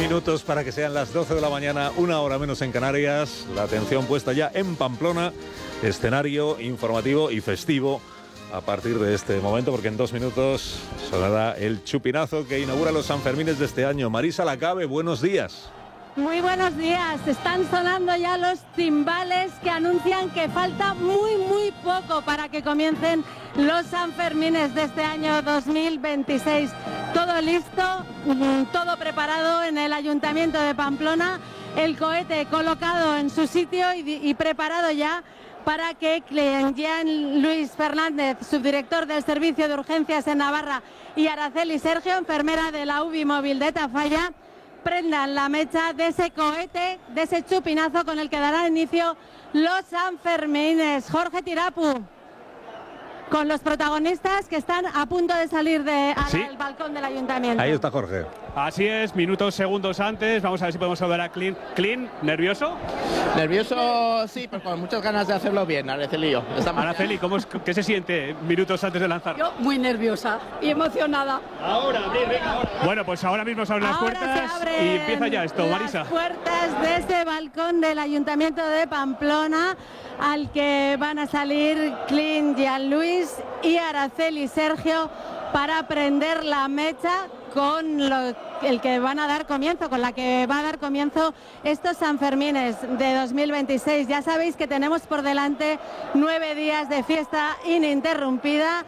minutos para que sean las 12 de la mañana, una hora menos en Canarias. La atención puesta ya en Pamplona, escenario informativo y festivo a partir de este momento, porque en 2 minutos sonará el chupinazo que inaugura los Sanfermines de este año. Marisa Lacabe, buenos días. Muy buenos días. Están sonando ya los timbales que anuncian que falta muy poco para que comiencen los Sanfermines de este año 2026. Todo listo, todo preparado en el Ayuntamiento de Pamplona, el cohete colocado en su sitio y preparado ya para que Jean Luis Fernández, subdirector del Servicio de Urgencias en Navarra, y Araceli Sergio, enfermera de la UBI móvil de Tafalla, prendan la mecha de ese cohete, de ese chupinazo con el que darán inicio los Sanfermines. Jorge Tirapu, con los protagonistas que están a punto de salir al balcón del Ayuntamiento. Ahí está Jorge. Así es, minutos, segundos antes. Vamos a ver si podemos saludar a Clint. Clint, ¿nervioso? Nervioso, sí, pero con muchas ganas de hacerlo bien, Araceli. Araceli, ¿qué se siente minutos antes de lanzar? Yo muy nerviosa y emocionada. Ahora. Bueno, pues ahora mismo se abren las puertas y empieza ya esto, Marisa. Las puertas de este balcón del Ayuntamiento de Pamplona, al que van a salir Clint, Jean Luis y Araceli Sergio para prender la mecha con el que van a dar comienzo, con la que va a dar comienzo estos Sanfermines de 2026. Ya sabéis que tenemos por delante 9 días de fiesta ininterrumpida,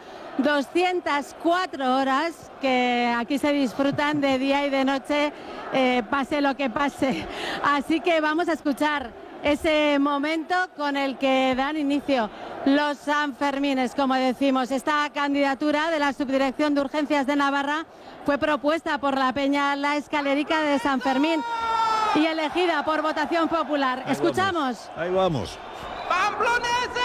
204 horas que aquí se disfrutan de día y de noche, pase lo que pase. Así que vamos a escuchar ese momento con el que dan inicio los Sanfermines. Como decimos, esta candidatura de la Subdirección de Urgencias de Navarra fue propuesta por la Peña La Escalerica de San Fermín y elegida por votación popular. Escuchamos. Ahí vamos. ¡Pamploneses!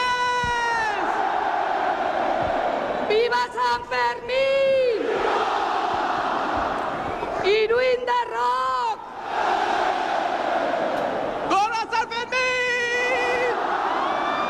¡Viva San Fermín! ¡Iruinda